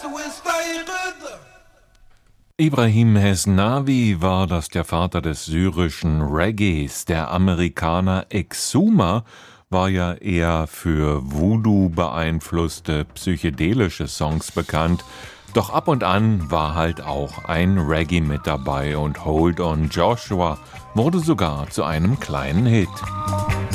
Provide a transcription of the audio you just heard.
Ibrahim Hesnawi war das der Vater des syrischen Reggaes. Der Amerikaner Exuma war ja eher für Voodoo beeinflusste psychedelische Songs bekannt. Doch ab und an war halt auch ein Reggae mit dabei und Hold on Joshua wurde sogar zu einem kleinen Hit.